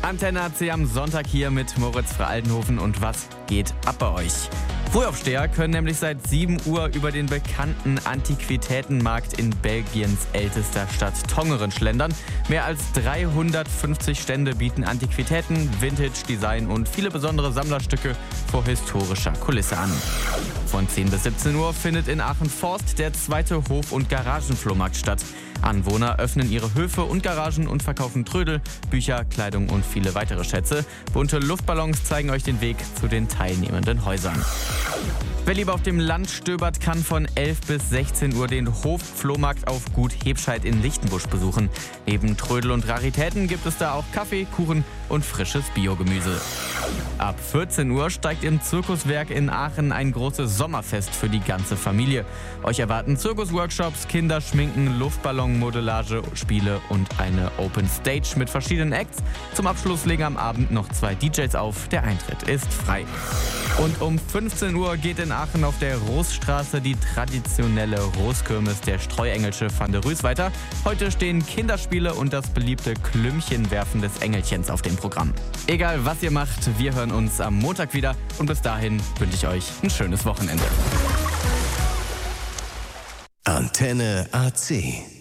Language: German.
Antenne AC am Sonntag hier mit Moritz Frey-Altenhofen und was geht ab bei euch? Frühaufsteher können nämlich seit 7 Uhr über den bekannten Antiquitätenmarkt in Belgiens ältester Stadt Tongeren schlendern. Mehr als 350 Stände bieten Antiquitäten, Vintage, Design und viele besondere Sammlerstücke vor historischer Kulisse an. Von 10 bis 17 Uhr findet in Aachen-Forst der zweite Hof- und Garagenflohmarkt statt. Anwohner öffnen ihre Höfe und Garagen und verkaufen Trödel, Bücher, Kleidung und viele weitere Schätze. Bunte Luftballons zeigen euch den Weg zu den teilnehmenden Häusern. Wer lieber auf dem Land stöbert, kann von 11 bis 16 Uhr den Hof-Flohmarkt auf Gut Hebscheid in Lichtenbusch besuchen. Neben Trödel und Raritäten gibt es da auch Kaffee, Kuchen und frisches Biogemüse. Ab 14 Uhr steigt im Zirkuswerk in Aachen ein großes Sommerfest für die ganze Familie. Euch erwarten Zirkusworkshops, Kinderschminken, Luftballonmodellage, Spiele und eine Open Stage mit verschiedenen Acts. Zum Abschluss legen am Abend noch 2 DJs auf. Der Eintritt ist frei. Und um 15 Uhr geht in Aachen auf der Roosstraße die traditionelle Roskirmes der Streuengelsche van der Rüß weiter. Heute stehen Kinderspiele und das beliebte Klümpchenwerfen des Engelchens auf dem Programm. Egal was ihr macht, wir hören uns am Montag wieder und bis dahin wünsche ich euch ein schönes Wochenende. Antenne AC.